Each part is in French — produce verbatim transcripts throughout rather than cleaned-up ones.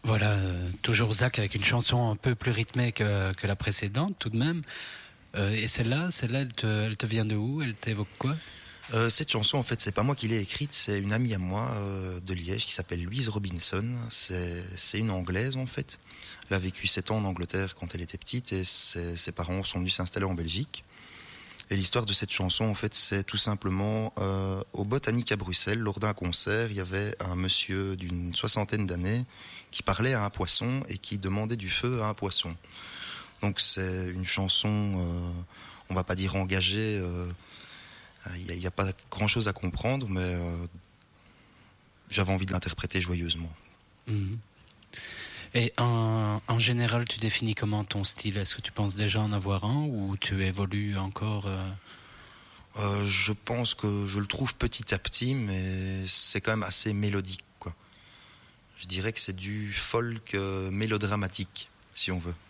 Voilà, euh, toujours Zach avec une chanson un peu plus rythmée que, que la précédente tout de même. Euh, et celle-là, celle-là, elle te, elle te vient de où? Elle t'évoque quoi? Euh, cette chanson, en fait, c'est pas moi qui l'ai écrite, c'est une amie à moi euh, de Liège qui s'appelle Louise Robinson. C'est, c'est une Anglaise, en fait. Elle a vécu sept ans en Angleterre quand elle était petite et ses, ses parents sont venus s'installer en Belgique. Et l'histoire de cette chanson, en fait, c'est tout simplement euh, au Botanique à Bruxelles, lors d'un concert, il y avait un monsieur d'une soixantaine d'années qui parlait à un poisson et qui demandait du feu à un poisson. Donc c'est une chanson, euh, on va pas dire engagée, euh, il n'y a, a pas grand-chose à comprendre, mais euh, j'avais envie de l'interpréter joyeusement. Mmh. Et en, en général, tu définis comment ton style? Est-ce que tu penses déjà en avoir un ou tu évolues encore euh... Euh, Je pense que je le trouve petit à petit, mais c'est quand même assez mélodique, quoi. Je dirais que c'est du folk euh, mélodramatique, si on veut.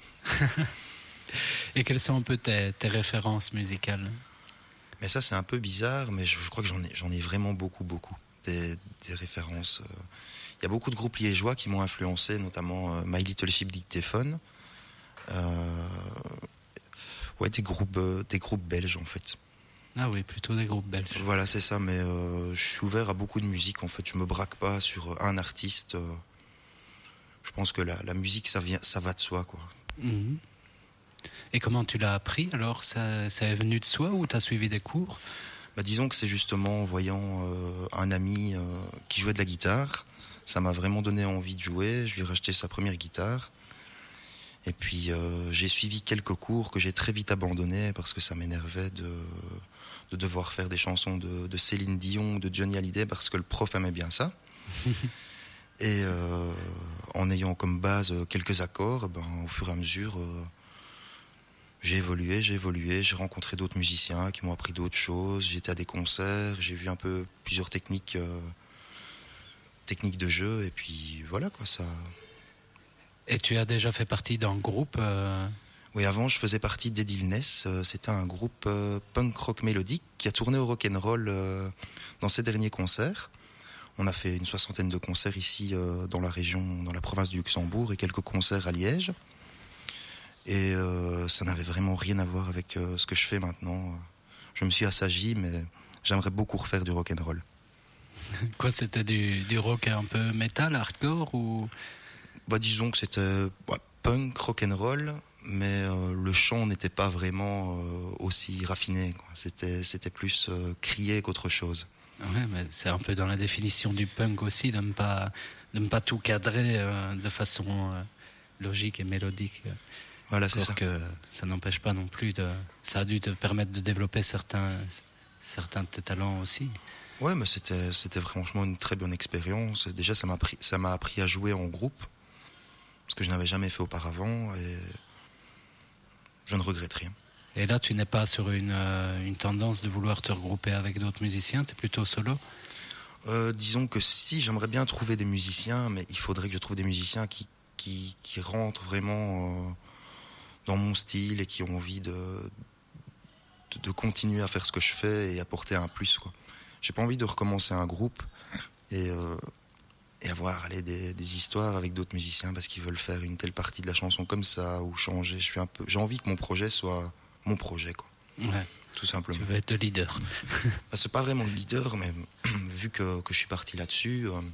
Et quelles sont un peu tes, tes références musicales? Mais ça, c'est un peu bizarre, mais je, je crois que j'en ai, j'en ai vraiment beaucoup, beaucoup. Des, des références. Il euh... y a beaucoup de groupes liégeois qui m'ont influencé, notamment euh, My Little Ship Dictaphone. Euh... Ouais, des groupes, euh, des groupes belges, en fait. Ah oui, plutôt des groupes belges. Voilà, c'est ça, mais euh, je suis ouvert à beaucoup de musique, en fait. Je me braque pas sur un artiste. Euh... Je pense que la, la musique, ça, vient, ça va de soi, quoi. Mmh. Et comment tu l'as appris alors? Ça, ça est venu de soi ou tu as suivi des cours? Bah, disons que c'est justement en voyant euh, un ami euh, qui jouait de la guitare. Ça m'a vraiment donné envie de jouer. Je lui ai racheté sa première guitare. Et puis euh, j'ai suivi quelques cours que j'ai très vite abandonnés parce que ça m'énervait de, de devoir faire des chansons de, de Céline Dion, de Johnny Hallyday, parce que le prof aimait bien ça. Et euh, en ayant comme base quelques accords, ben, au fur et à mesure, euh, j'ai évolué, j'ai évolué, j'ai rencontré d'autres musiciens qui m'ont appris d'autres choses, j'étais à des concerts, j'ai vu un peu plusieurs techniques, euh, techniques de jeu, et puis voilà quoi, ça... Et tu as déjà fait partie d'un groupe euh... Oui, avant je faisais partie d'Edilness, euh, c'était un groupe euh, punk rock mélodique qui a tourné au rock'n'roll euh, dans ses derniers concerts. On a fait une soixantaine de concerts ici euh, dans la région, dans la province du Luxembourg, et quelques concerts à Liège. Et euh, ça n'avait vraiment rien à voir avec euh, ce que je fais maintenant. Je me suis assagi, mais j'aimerais beaucoup refaire du rock'n'roll. Quoi, c'était du, du rock un peu métal, hardcore ou... Bah, disons que c'était bah, punk, rock'n'roll, mais euh, le chant n'était pas vraiment euh, aussi raffiné, quoi. C'était, c'était plus euh, crié qu'autre chose. Ouais, mais c'est un peu dans la définition du punk aussi, de ne pas, de ne pas tout cadrer euh, de façon euh, logique et mélodique. Voilà, c'est Alors ça. que ça n'empêche pas non plus de... Ça a dû te permettre de développer certains, certains de tes talents aussi. Ouais, mais c'était, c'était franchement une très bonne expérience. Déjà, ça m'a appris, ça m'a appris à jouer en groupe, ce que je n'avais jamais fait auparavant, et je ne regrette rien. Et là, tu n'es pas sur une, euh, une tendance de vouloir te regrouper avec d'autres musiciens, tu es plutôt solo? euh, Disons que si, j'aimerais bien trouver des musiciens, mais il faudrait que je trouve des musiciens qui, qui, qui rentrent vraiment... Euh, dans mon style et qui ont envie de, de, de continuer à faire ce que je fais et apporter un plus, quoi. J'ai pas envie de recommencer un groupe et, euh, et avoir allez, des, des histoires avec d'autres musiciens parce qu'ils veulent faire une telle partie de la chanson comme ça ou changer. Je suis un peu, j'ai envie que mon projet soit mon projet, quoi. Ouais. Tout simplement. Tu veux être le leader. Bah, c'est pas vraiment le leader, mais vu que, que je suis parti là-dessus, euh,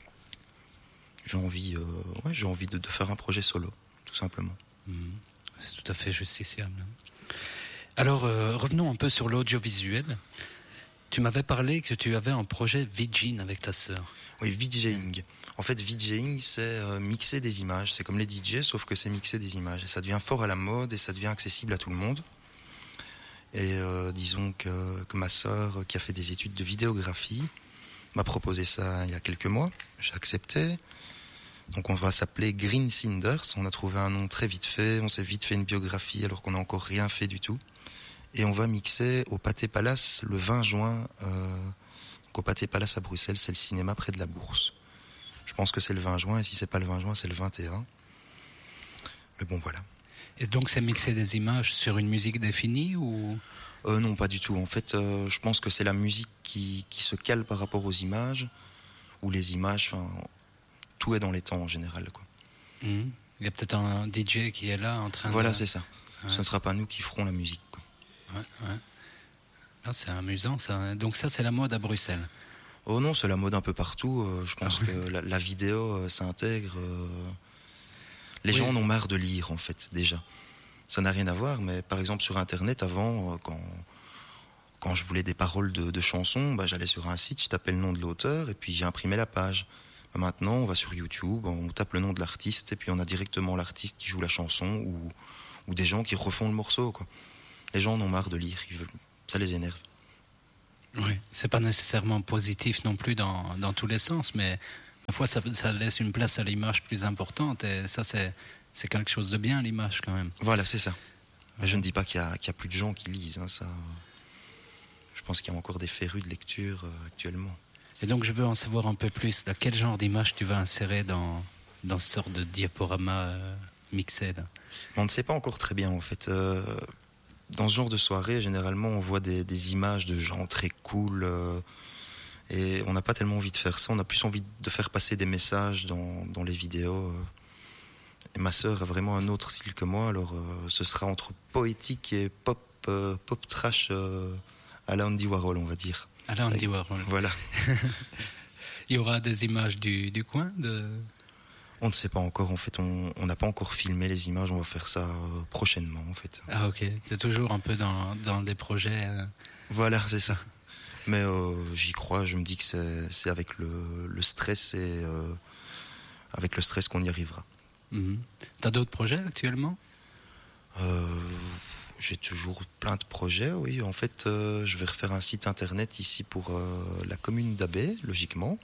j'ai envie, euh, ouais, j'ai envie de, de faire un projet solo, tout simplement. Mmh. C'est tout à fait justiciable. Alors, euh, revenons un peu sur l'audiovisuel. Tu m'avais parlé que tu avais un projet VJing avec ta sœur. Oui, VJing. En fait, VJing, c'est euh, mixer des images. C'est comme les D J, sauf que c'est mixer des images. Et ça devient fort à la mode et ça devient accessible à tout le monde. Et euh, disons que, que ma sœur, qui a fait des études de vidéographie, m'a proposé ça il y a quelques mois. J'ai accepté. Donc on va s'appeler Green Cinders, on a trouvé un nom très vite fait, on s'est vite fait une biographie alors qu'on n'a encore rien fait du tout. Et on va mixer au Pâté Palace le vingt juin, euh, donc au Pâté Palace à Bruxelles, c'est le cinéma près de la Bourse. Je pense que c'est le vingt juin, et si c'est pas le vingt juin, c'est le vingt et un. Mais bon, voilà. Et donc c'est mixer des images sur une musique définie ou... euh, Non, pas du tout. En fait, euh, je pense que c'est la musique qui, qui se cale par rapport aux images, ou les images, enfin... Tout est dans les temps en général, quoi. Mmh. Il y a peut-être un D J qui est là en train voilà, de... c'est ça. Ouais. Ce ne sera pas nous qui ferons la musique, quoi. Ouais, ouais. Ah, c'est amusant, ça. Donc ça, c'est la mode à Bruxelles. Oh non, c'est la mode un peu partout. Euh, je pense ah, oui. que la, la vidéo euh, s'intègre. Euh... Les oui, gens en ont marre de lire, en fait, déjà. Ça n'a rien à voir, mais par exemple, sur Internet, avant, euh, quand, quand je voulais des paroles de, de chansons, bah, j'allais sur un site, je tapais le nom de l'auteur, et puis j'imprimais la page. Bah, maintenant, on va sur YouTube, on tape le nom de l'artiste, et puis on a directement l'artiste qui joue la chanson, ou, ou des gens qui refont le morceau, quoi. Les gens en ont marre de lire, ils veulent... ça les énerve. Oui, c'est pas nécessairement positif non plus dans, dans tous les sens, mais parfois ça, ça laisse une place à l'image plus importante, et ça c'est, c'est quelque chose de bien, l'image quand même. Voilà, c'est ça. Mais je ne dis pas qu'il y a, qu'il y a plus de gens qui lisent, hein, ça. Je pense qu'il y a encore des férus de lecture euh, actuellement. Et donc je veux en savoir un peu plus, là, quel genre d'image tu vas insérer dans, dans ce sort de diaporama euh, mixé là? On ne sait pas encore très bien en fait. Euh, dans ce genre de soirée, généralement on voit des, des images de gens très cool euh, et on n'a pas tellement envie de faire ça. On a plus envie de faire passer des messages dans, dans les vidéos. Euh. Et ma sœur a vraiment un autre style que moi, alors euh, ce sera entre poétique et pop, euh, pop trash euh, à la Andy Warhol, on va dire. À la Andy Warhol. Voilà. Il y aura des images du, du coin de... On ne sait pas encore, en fait, on n'a pas encore filmé les images, on va faire ça euh, prochainement, en fait. Ah ok, c'est toujours un peu dans, dans des projets... Euh... Voilà, c'est ça. Mais euh, j'y crois, je me dis que c'est, c'est avec le, le stress et euh, avec le stress qu'on y arrivera. Mm-hmm. T'as d'autres projets actuellement ? euh, J'ai toujours plein de projets, oui. En fait, euh, je vais refaire un site internet ici pour euh, la commune d'Abbé, logiquement.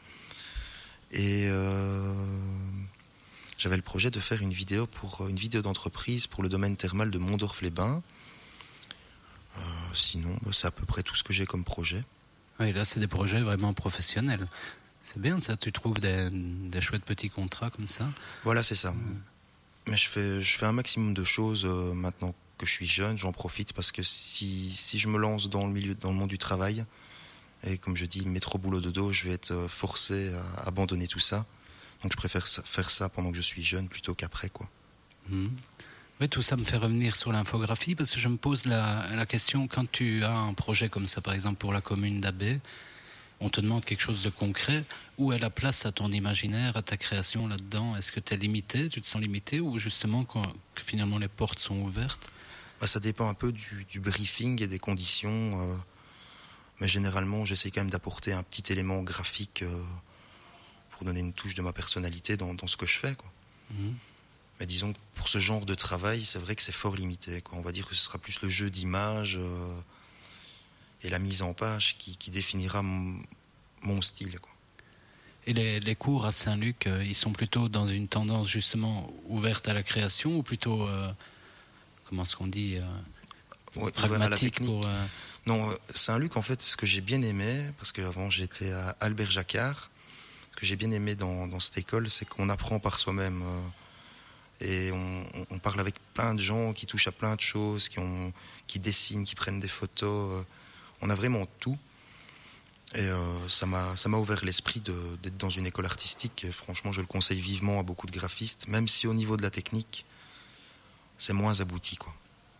Et euh, j'avais le projet de faire une vidéo pour une vidéo d'entreprise pour le domaine thermal de Mondorf-les-Bains. Euh, sinon, bah, c'est à peu près tout ce que j'ai comme projet. Oui, là, c'est des projets vraiment professionnels. C'est bien ça, tu trouves des, des chouettes petits contrats comme ça. Voilà, c'est ça. Mmh. Mais je fais, je fais un maximum de choses euh, maintenant que je suis jeune, j'en profite parce que si, si je me lance dans le milieu, dans le monde du travail, et comme je dis, métro boulot dodo, je vais être forcé à abandonner tout ça. Donc je préfère faire ça pendant que je suis jeune plutôt qu'après, quoi. Mmh. Oui, tout ça me fait revenir sur l'infographie parce que je me pose la, la question, quand tu as un projet comme ça, par exemple pour la commune d'Abbé, on te demande quelque chose de concret, où est la place à ton imaginaire, à ta création là-dedans ? Est-ce que tu es limité, tu te sens limité, ou justement quand, que finalement les portes sont ouvertes ? Bah, ça dépend un peu du, du briefing et des conditions, euh, mais généralement j'essaie quand même d'apporter un petit élément graphique euh, pour donner une touche de ma personnalité dans, dans ce que je fais, quoi. Mmh. Mais disons que pour ce genre de travail, c'est vrai que c'est fort limité, quoi. On va dire que ce sera plus le jeu d'images euh, et la mise en page qui, qui définira mon, mon style, quoi. Et les, les cours à Saint-Luc, euh, ils sont plutôt dans une tendance justement ouverte à la création ou plutôt, euh, comment est-ce qu'on dit, euh, ouais, pragmatique pour, euh... Non, Saint-Luc, en fait, ce que j'ai bien aimé, parce qu'avant j'étais à Albert Jacquard, ce que j'ai bien aimé dans, dans cette école, c'est qu'on apprend par soi-même. Euh, et on, on parle avec plein de gens qui touchent à plein de choses, qui, ont, qui dessinent, qui prennent des photos. Euh, on a vraiment tout. Et euh, ça m'a, ça m'a ouvert l'esprit de, d'être dans une école artistique. Et franchement, je le conseille vivement à beaucoup de graphistes, même si au niveau de la technique, c'est moins abouti, quoi.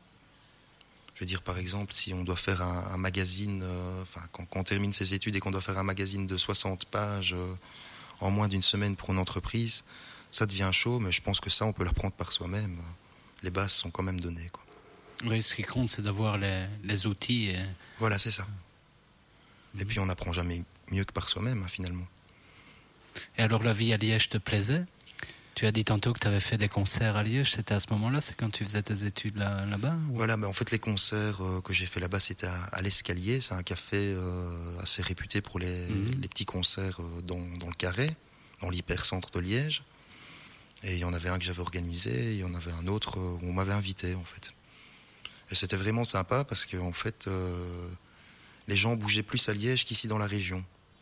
Je veux dire, par exemple, si on doit faire un, un magazine, euh, enfin, quand, quand on termine ses études et qu'on doit faire un magazine de soixante pages euh, en moins d'une semaine pour une entreprise, ça devient chaud, mais je pense que ça, on peut l'apprendre par soi-même. Les bases sont quand même données, quoi. Oui, ce qui compte, c'est d'avoir les, les outils. Et... Voilà, c'est ça. Mmh. Et puis, on n'apprend jamais mieux que par soi-même, hein, finalement. Et alors, la vie à Liège te plaisait ? Tu as dit tantôt que tu avais fait des concerts à Liège. C'était à ce moment-là ? C'est quand tu faisais tes études là, là-bas ou... Voilà, mais en fait, les concerts euh, que j'ai fait là-bas, c'était à, à l'Escalier. C'est un café euh, assez réputé pour les, mmh. les petits concerts euh, dans, dans le Carré, dans l'hypercentre de Liège. Et il y en avait un que j'avais organisé, et il y en avait un autre où on m'avait invité, en fait. Et c'était vraiment sympa parce que, en fait, euh, les gens bougeaient plus à Liège qu'ici dans la région.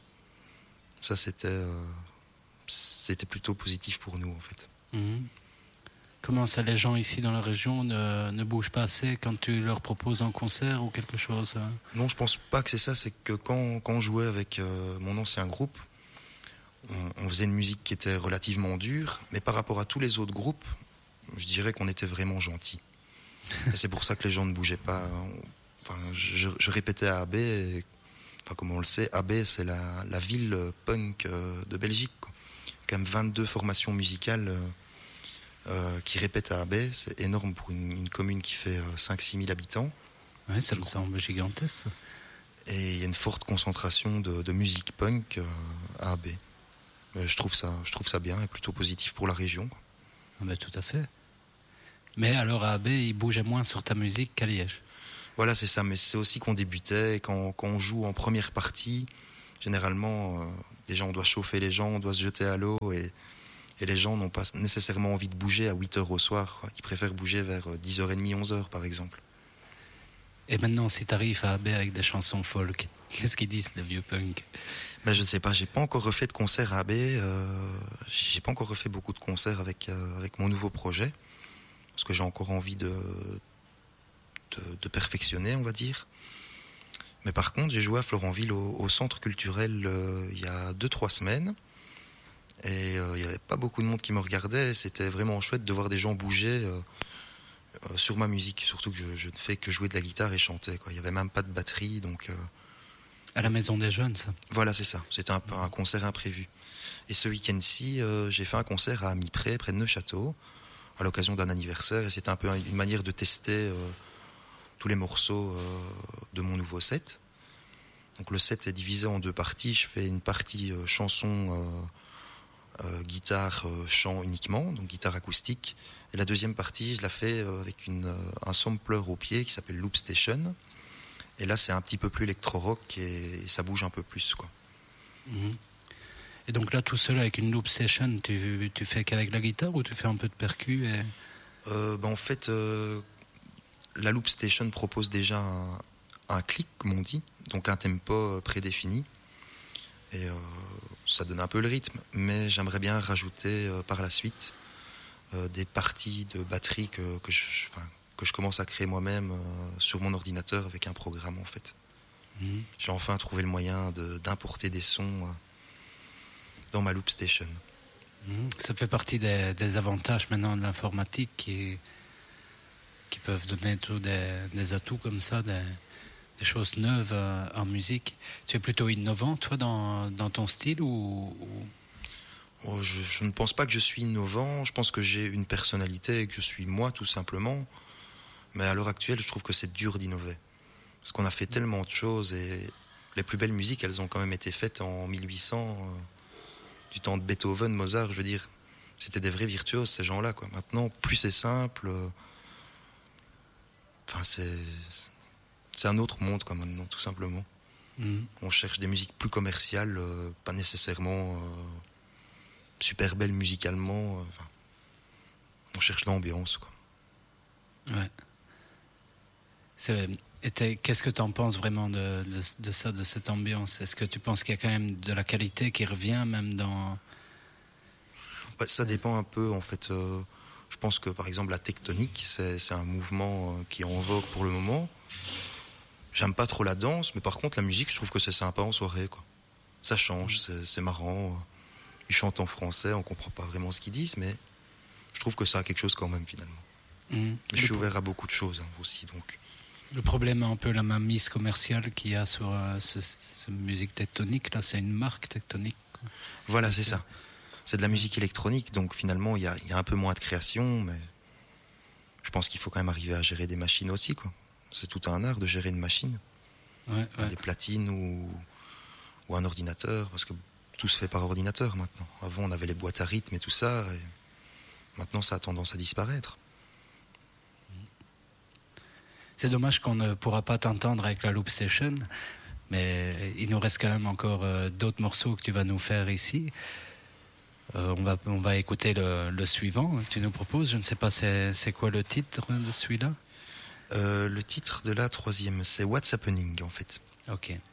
Ça, c'était, euh, c'était plutôt positif pour nous, en fait. Mmh. Comment ça, les gens ici dans la région ne, ne bougent pas assez quand tu leur proposes un concert ou quelque chose ? Non, je pense pas que c'est ça. C'est que quand, quand on jouait avec euh, mon ancien groupe, on, on faisait une musique qui était relativement dure, mais par rapport à tous les autres groupes, je dirais qu'on était vraiment gentils. Et c'est pour ça que les gens ne bougeaient pas. Enfin, je, je répétais à A B, et, enfin, comme on le sait, A B c'est la, la ville punk de Belgique, quoi. Quand même vingt-deux formations musicales euh, euh, qui répètent à A B, c'est énorme pour une, une commune qui fait euh, cinq à six mille habitants. Oui, ça me semble gigantesque. Et il y a une forte concentration de, de musique punk euh, à A B. Mais je trouve ça, je trouve ça bien et plutôt positif pour la région, quoi. Ah ben, tout à fait. Mais alors à A B, il bougeait moins sur ta musique qu'à Liège. Voilà, c'est ça. Mais c'est aussi qu'on débutait. Et quand, quand on joue en première partie, généralement, euh, déjà on doit chauffer les gens, on doit se jeter à l'eau. Et, et les gens n'ont pas nécessairement envie de bouger à huit heures au soir, quoi. Ils préfèrent bouger vers dix heures trente, onze heures par exemple. Et maintenant, si tu arrives à A B avec des chansons folk, qu'est-ce qu'ils disent, les vieux punk? Ben, je ne sais pas, j'ai pas encore refait de concert à A B. Euh, j'ai pas encore refait beaucoup de concerts avec, euh, avec mon nouveau projet. Parce que j'ai encore envie de, de, de perfectionner, on va dire. Mais par contre, j'ai joué à Florentville au, au centre culturel euh, il y a deux trois semaines. Et euh, il n'y avait pas beaucoup de monde qui me regardait. C'était vraiment chouette de voir des gens bouger euh, euh, sur ma musique. Surtout que je, je ne fais que jouer de la guitare et chanter, quoi. Il n'y avait même pas de batterie. Donc, euh, à la Maison des Jeunes, ça. Voilà, c'est ça. C'était un, un concert imprévu. Et ce week-end-ci, euh, j'ai fait un concert à Mi-Pré, près de Neufchâteau, à l'occasion d'un anniversaire, et c'était un peu une manière de tester euh, tous les morceaux euh, de mon nouveau set. Donc le set est divisé en deux parties. Je fais une partie euh, chanson, euh, euh, guitare, euh, chant uniquement, donc guitare acoustique. Et la deuxième partie, je la fais euh, avec une, euh, un sampler au pied qui s'appelle Loop Station. Et là, c'est un petit peu plus électro-rock et, et ça bouge un peu plus, quoi. Mmh. Et donc là, tout seul avec une loop session, tu, tu fais qu'avec la guitare ou tu fais un peu de percu et... euh, ben, En fait, euh, la loop station propose déjà un, un clic, comme on dit, donc un tempo prédéfini. Et euh, ça donne un peu le rythme. Mais j'aimerais bien rajouter euh, par la suite euh, des parties de batterie que, que, je, enfin, que je commence à créer moi-même euh, sur mon ordinateur avec un programme, en fait. Mmh. J'ai enfin trouvé le moyen de, d'importer des sons euh, dans ma loop station. Mmh. Ça fait partie des, des avantages maintenant de l'informatique qui, qui peuvent donner tout des, des atouts comme ça, des, des choses neuves euh, en musique. Tu es plutôt innovant, toi, dans, dans ton style ou, ou... Oh, je, je ne pense pas que je suis innovant. Je pense que j'ai une personnalité et que je suis moi, tout simplement. Mais à l'heure actuelle, je trouve que c'est dur d'innover. Parce qu'on a fait tellement de choses et les plus belles musiques, elles ont quand même été faites en mille huit cents... Euh, du temps de Beethoven, Mozart, je veux dire, c'était des vrais virtuoses, ces gens-là, quoi. Maintenant, plus c'est simple, euh, enfin, c'est, c'est un autre monde, quoi, maintenant, tout simplement. Mmh. On cherche des musiques plus commerciales, euh, pas nécessairement euh, super belles musicalement. Euh, enfin, on cherche l'ambiance, quoi. Ouais. C'est... Et qu'est-ce que tu en penses vraiment de, de, de ça, de cette ambiance? Est-ce que tu penses qu'il y a quand même de la qualité qui revient même dans... Ouais, ça dépend un peu, en fait. Euh, je pense que, par exemple, la tectonique, c'est, c'est un mouvement euh, qui est en vogue pour le moment. J'aime pas trop la danse, mais par contre, la musique, je trouve que c'est sympa en soirée, quoi. Ça change, c'est, c'est marrant. Ils chantent en français, on comprend pas vraiment ce qu'ils disent, mais je trouve que ça a quelque chose quand même, finalement. Mmh. Je suis ouvert à beaucoup de choses, hein, aussi, donc... Le problème est un peu la mainmise commerciale qu'il y a sur euh, ce, ce musique tectonique. Là, c'est une marque tectonique, quoi. Voilà, c'est, c'est ça. C'est de la musique électronique, donc finalement, il y a, y a un peu moins de création, mais je pense qu'il faut quand même arriver à gérer des machines aussi, quoi. C'est tout un art de gérer une machine. Ouais, ouais. Des platines ou, ou un ordinateur, parce que tout se fait par ordinateur maintenant. Avant, on avait les boîtes à rythme et tout ça, et maintenant, ça a tendance à disparaître. C'est dommage qu'on ne pourra pas t'entendre avec la Loop Station, mais il nous reste quand même encore euh, d'autres morceaux que tu vas nous faire ici. Euh, on va, on va écouter le, le suivant que tu nous proposes. Je ne sais pas, c'est, c'est quoi le titre de celui-là? euh, Le titre de la troisième, c'est What's Happening, en fait. Ok.